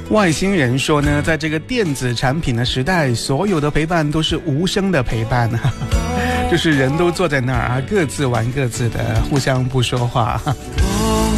外星人说呢，在这个电子产品的时代，所有的陪伴都是无声的陪伴啊，就是人都坐在那儿啊，各自玩各自的，互相不说话。